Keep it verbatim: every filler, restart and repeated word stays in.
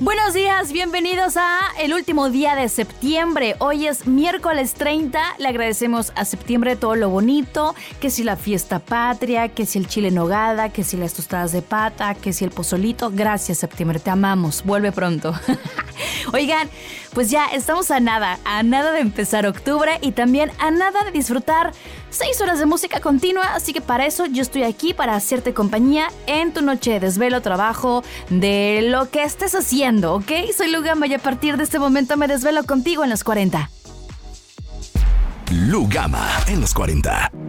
Buenos días, bienvenidos a el último día de septiembre. Hoy es miércoles treinta, le agradecemos a septiembre todo lo bonito, que si la fiesta patria, que si el chile en nogada, que si las tostadas de pata, que si el pozolito. Gracias septiembre, te amamos, vuelve pronto. Oigan, pues ya estamos a nada, a nada de empezar octubre y también a nada de disfrutar seis horas de música continua, así que para eso yo estoy aquí para hacerte compañía en tu noche de desvelo, trabajo, de lo que estés haciendo, ¿ok? Soy Lu Gama y a partir de este momento me desvelo contigo en los cuarenta. Lu Gama en los cuarenta.